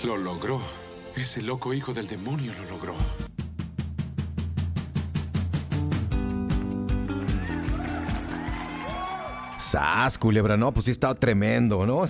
Lo logró. Ese loco hijo del demonio lo logró. ¡Sas, culebra! No, pues sí está tremendo, ¿no?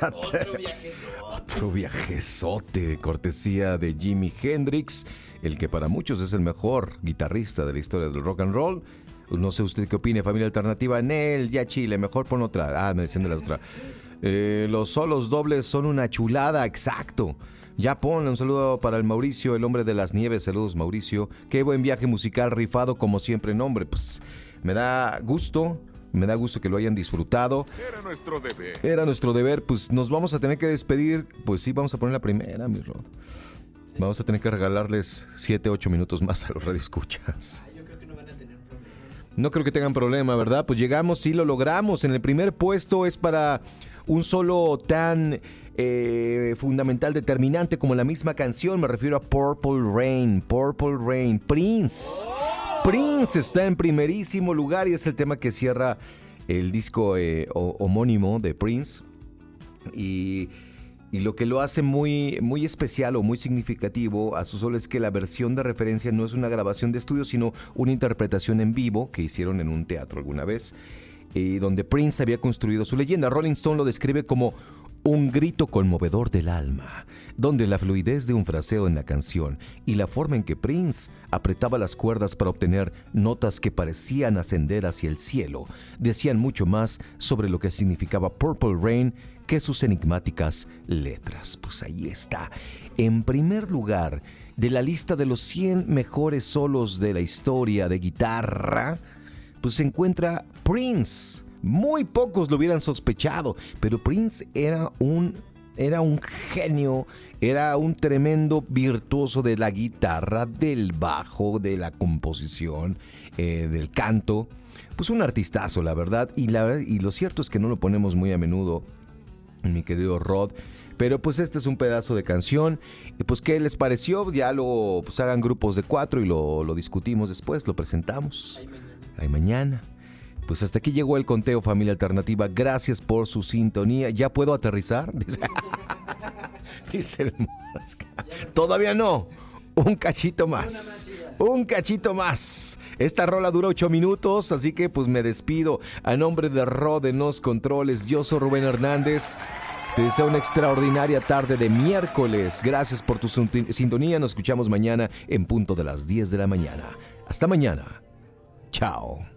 Otro viajezote, cortesía de Jimi Hendrix, el que para muchos es el mejor guitarrista de la historia del rock and roll. No sé usted qué opine, familia alternativa. Nel, ya chile, mejor pon otra. Me decían de la otra. Los solos dobles son una chulada, exacto. Ya ponle un saludo para el Mauricio, el hombre de las nieves. Saludos, Mauricio. Qué buen viaje musical, rifado como siempre. No, hombre, pues me da gusto que lo hayan disfrutado. Era nuestro deber. Pues nos vamos a tener que despedir. Pues sí, vamos a poner la primera, mi Rod. Vamos a tener que regalarles 7, 8 minutos más a los radioescuchas. Yo creo que no van a tener problema. No creo que tengan problema, ¿verdad? Pues llegamos, sí lo logramos. En el primer puesto es para un solo tan fundamental, determinante como la misma canción. Me refiero a Purple Rain. Purple Rain. Prince. Prince está en primerísimo lugar y es el tema que cierra el disco homónimo de Prince. Y lo que lo hace muy, muy especial o muy significativo a su solo es que la versión de referencia no es una grabación de estudio, sino una interpretación en vivo que hicieron en un teatro alguna vez, donde Prince había construido su leyenda. Rolling Stone lo describe como un grito conmovedor del alma, donde la fluidez de un fraseo en la canción y la forma en que Prince apretaba las cuerdas para obtener notas que parecían ascender hacia el cielo decían mucho más sobre lo que significaba Purple Rain que sus enigmáticas letras. Pues ahí está. En primer lugar de la lista de los 100 mejores solos de la historia de guitarra, pues se encuentra Prince. Muy pocos lo hubieran sospechado, pero Prince era un genio, era un tremendo virtuoso de la guitarra, del bajo, de la composición, del canto. Pues un artistazo, la verdad. Y lo cierto es que no lo ponemos muy a menudo, mi querido Rod. Pero pues este es un pedazo de canción. Y pues, ¿qué les pareció? Ya pues hagan grupos de 4 y lo discutimos después, lo presentamos. Ahí mañana. Pues hasta aquí llegó el conteo, familia alternativa. Gracias por su sintonía. ¿Ya puedo aterrizar? Dice el Mosca. Todavía no. Un cachito más. Un cachito más. Esta rola dura 8 minutos, así que pues me despido. A nombre de Rod en los controles, yo soy Rubén Hernández. Te deseo una extraordinaria tarde de miércoles. Gracias por tu sintonía. Nos escuchamos mañana en punto de las 10 de la mañana. Hasta mañana. Chao.